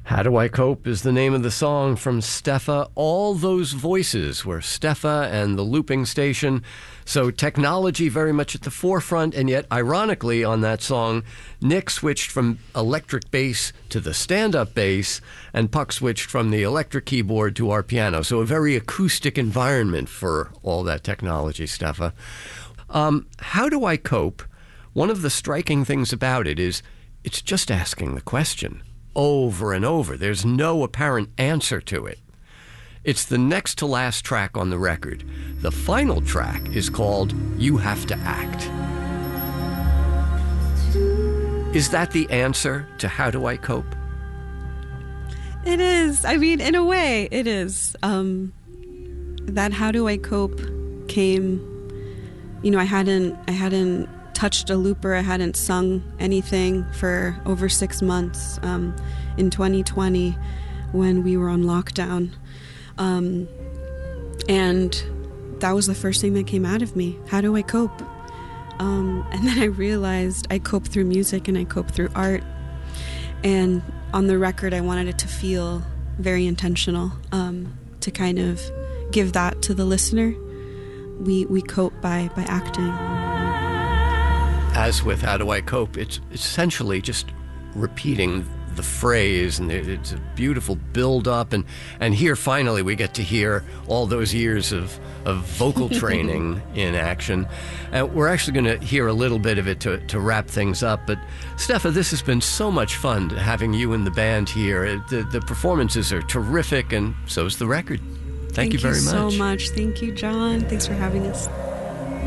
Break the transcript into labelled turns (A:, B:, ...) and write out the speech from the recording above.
A: How Do I Cope is the name of the song from Steffa. All Those Voices were Steffa and the Looping Station. So technology very much at the forefront, and yet, ironically, on that song, Nick switched from electric bass to the stand-up bass, and Puck switched from the electric keyboard to our piano. So a very acoustic environment for all that technology, Steffa. How Do I Cope? One of the striking things about it is it's just asking the question over and over. There's no apparent answer to it. It's the next to last track on the record. The final track is called You Have to Act. Is that the answer to How Do I Cope?
B: It is. I mean, in a way, it is. That How Do I Cope came, I hadn't touched a looper. I hadn't sung anything for over 6 months in 2020 when we were on lockdown. And that was the first thing that came out of me. How do I cope? And then I realized I cope through music and I cope through art. And on the record, I wanted it to feel very intentional, to kind of give that to the listener. We cope by acting.
A: As with How Do I Cope, it's essentially just repeating the phrase, and it's a beautiful build-up, and here finally we get to hear all those years of vocal training in action. We're actually going to hear a little bit of it to wrap things up, but Steffa, this has been so much fun having you and the band here. The performances are terrific, and so is the record. Thank you very much.
B: Thank you so much. Thank you, John. Thanks for having us.